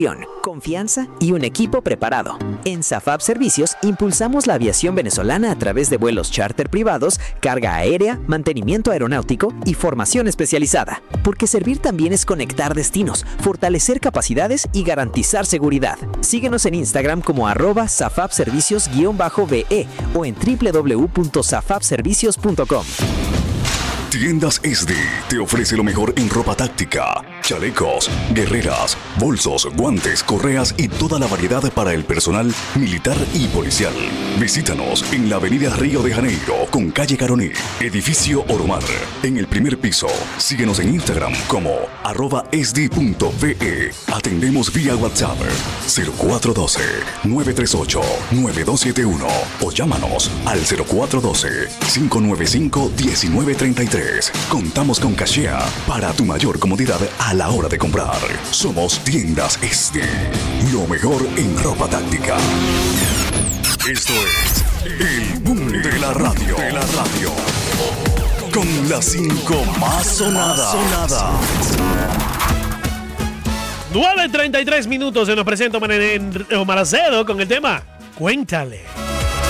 Confianza y un equipo preparado. En SAFAP Servicios impulsamos la aviación venezolana a través de vuelos charter privados, carga aérea, mantenimiento aeronáutico y formación especializada. Porque servir también es conectar destinos, fortalecer capacidades y garantizar seguridad. Síguenos en Instagram como @safapservicios_be o en www.safapservicios.com. Tiendas SD te ofrece lo mejor en ropa táctica, chalecos, guerreras, bolsos, guantes, correas y toda la variedad para el personal militar y policial. Visítanos en la avenida Río de Janeiro con calle Caroní, edificio Oromar, en el primer piso. Síguenos en Instagram como @sd.be. Atendemos vía WhatsApp 0412-938-9271 o llámanos al 0412-595-1933. Contamos con cachea para tu mayor comodidad a la hora de comprar. Somos Tiendas SD, lo mejor en ropa táctica. Esto es el boom de la radio. Con las 5 más sonadas. 9:33 minutos. Se nos presenta Omar Acedo con el tema Cuéntale.